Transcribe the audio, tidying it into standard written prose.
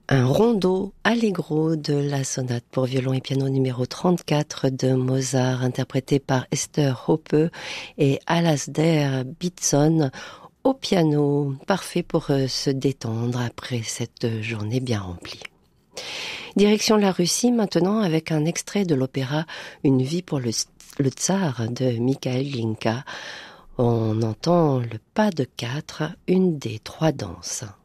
Un rondo allegro de la sonate pour violon et piano numéro 34 de Mozart, interprété par Esther Hoppe et Alasdair Bitson au piano, parfait pour se détendre après cette journée bien remplie. Direction la Russie maintenant avec un extrait de l'opéra Une vie pour le tsar de Mikhail Glinka. On entend le pas de 4, une des 3 danses.